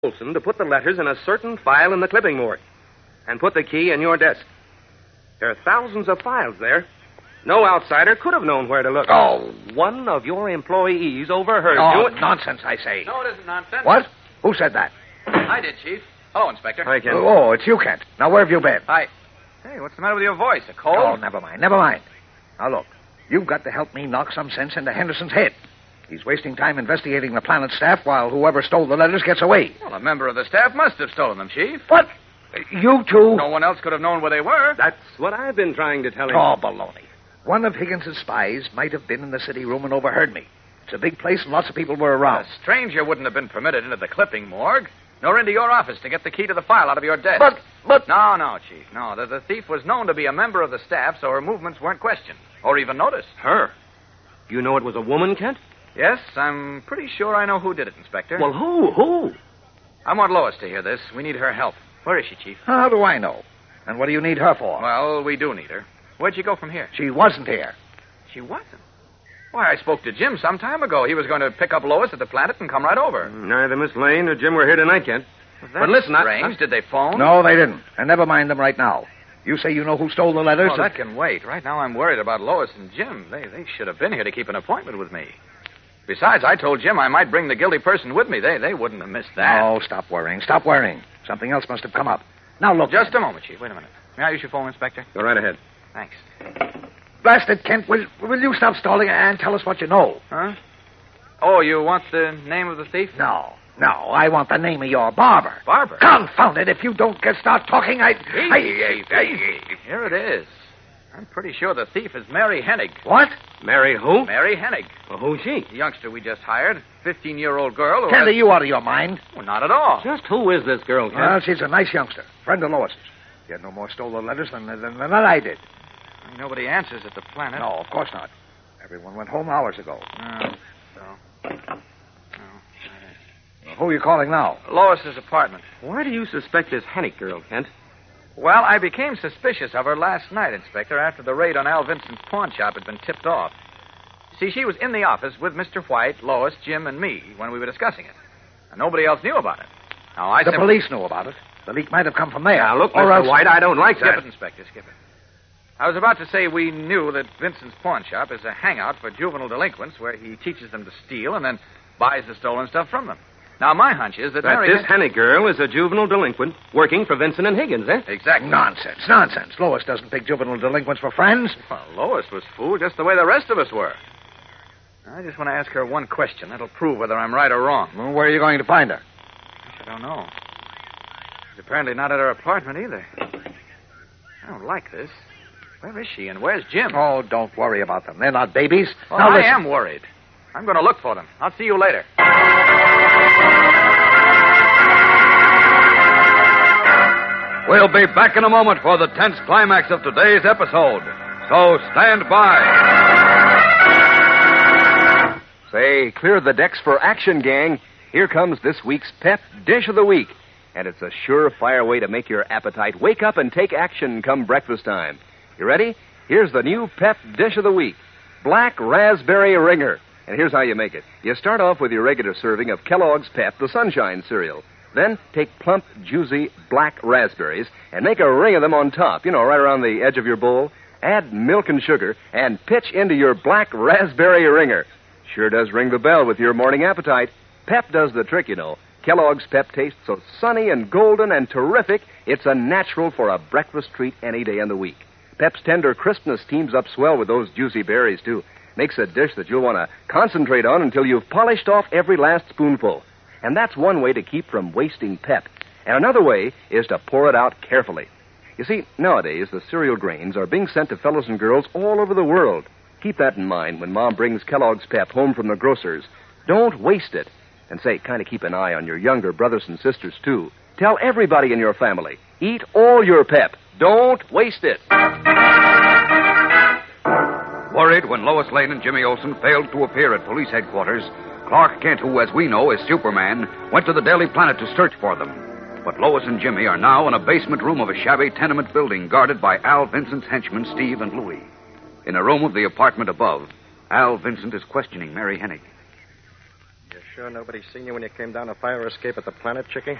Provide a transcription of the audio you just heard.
Olson to put the letters in a certain file in the clipping morgue and put the key in your desk. There are thousands of files there. No outsider could have known where to look. Oh. One of your employees overheard Oh, you. nonsense, I say. No, it isn't nonsense. What? Who said that? I did, Chief. Hello, Inspector. Hi, Kent. Oh, it's you, Kent. Now, where have you been? Hey, what's the matter with your voice? A cold? Oh, never mind. Now, look. You've got to help me knock some sense into Henderson's head. He's wasting time investigating the Planet staff while whoever stole the letters gets away. Well, a member of the staff must have stolen them, Chief. What? You two? No one else could have known where they were. That's what I've been trying to tell him. Oh, baloney. One of Higgins's spies might have been in the city room and overheard me. It's a big place and lots of people were around. A stranger wouldn't have been permitted into the clipping morgue, nor into your office to get the key to the file out of your desk. But... No, Chief. No, the thief was known to be a member of the staff, so her movements weren't questioned or even noticed. Her? You know it was a woman, Kent? Yes, I'm pretty sure I know who did it, Inspector. Well, who? I want Lois to hear this. We need her help. Where is she, Chief? How do I know? And what do you need her for? Well, we do need her. Where'd she go from here? She wasn't here. She wasn't? Why, I spoke to Jim some time ago. He was going to pick up Lois at the Planet and come right over. Neither Miss Lane or Jim were here tonight, Kent. But listen, strange. Did they phone? No, they didn't. And never mind them right now. You say you know who stole the letters? Oh, that can wait. Right now I'm worried about Lois and Jim. They should have been here to keep an appointment with me. Besides, I told Jim I might bring the guilty person with me. They wouldn't have missed that. No, stop worrying. Something else must have come up. Now, look. Just a moment, Chief. Wait a minute. May I use your phone, Inspector? Go right ahead. Thanks. Blast it, Kent. Will you stop stalling and tell us what you know? Huh? Oh, you want the name of the thief? No. I want the name of your barber. Barber? Confound it. If you don't start talking, Here it is. I'm pretty sure the thief is Mary Hennig. What? Mary who? Mary Hennig. Well, who's she? The youngster we just hired. 15-year-old girl. Kent, are you out of your mind? Well, not at all. Just who is this girl, Kent? Well, she's a nice youngster. Friend of Lois's. She had no more stolen letters than I did. Nobody answers at the Planet. No, of course not. Everyone went home hours ago. Who are you calling now? Lois's apartment. Why do you suspect this Hennig girl, Kent? Well, I became suspicious of her last night, Inspector, after the raid on Al Vincent's pawn shop had been tipped off. See, she was in the office with Mr. White, Lois, Jim, and me when we were discussing it. And nobody else knew about it. Now, The police knew about it. The leak might have come from there. Now, look, or Mr. else... White, I don't like Skip that. it, Inspector, skip it. I was about to say we knew that Vincent's pawn shop is a hangout for juvenile delinquents where he teaches them to steal and then buys the stolen stuff from them. Now, my hunch is that Mary... this Hennig girl is a juvenile delinquent working for Vincent and Higgins, eh? Exactly. Nonsense. Lois doesn't pick juvenile delinquents for friends. Well, Lois was fooled just the way the rest of us were. I just want to ask her one question. That'll prove whether I'm right or wrong. Well, where are you going to find her? I don't know. She's apparently not at her apartment either. I don't like this. Where is she and where's Jim? Oh, don't worry about them. They're not babies. Well, now, I listen. am worried. I'm going to look for them. I'll see you later. We'll be back in a moment for the tense climax of today's episode. So stand by. Say, clear the decks for action, gang. Here comes this week's Pep Dish of the Week. And it's a surefire way to make your appetite wake up and take action come breakfast time. You ready? Here's the new Pep Dish of the Week. Black Raspberry Ringer. And here's how you make it. You start off with your regular serving of Kellogg's Pep, the Sunshine cereal. Then take plump, juicy black raspberries and make a ring of them on top, right around the edge of your bowl. Add milk and sugar and pitch into your black raspberry ringer. Sure does ring the bell with your morning appetite. Pep does the trick, Kellogg's Pep tastes so sunny and golden and terrific, it's a natural for a breakfast treat any day in the week. Pep's tender crispness teams up swell with those juicy berries, too. Makes a dish that you'll want to concentrate on until you've polished off every last spoonful. And that's one way to keep from wasting Pep. And another way is to pour it out carefully. You see, nowadays, the cereal grains are being sent to fellows and girls all over the world. Keep that in mind when Mom brings Kellogg's Pep home from the grocer's. Don't waste it. And say, kind of keep an eye on your younger brothers and sisters, too. Tell everybody in your family, eat all your Pep. Don't waste it. Worried when Lois Lane and Jimmy Olsen failed to appear at police headquarters, Clark Kent, who, as we know, is Superman, went to the Daily Planet to search for them. But Lois and Jimmy are now in a basement room of a shabby tenement building guarded by Al Vincent's henchmen, Steve and Louie. In a room of the apartment above, Al Vincent is questioning Mary Hennig. You sure nobody seen you when you came down a fire escape at the Planet, Chickie?